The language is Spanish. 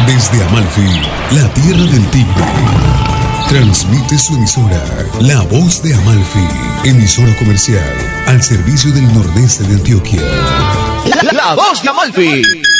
Desde Amalfi, la tierra del tigre. Transmite su emisora, La Voz de Amalfi, emisora comercial al servicio del nordeste de Antioquia. La Voz de Amalfi.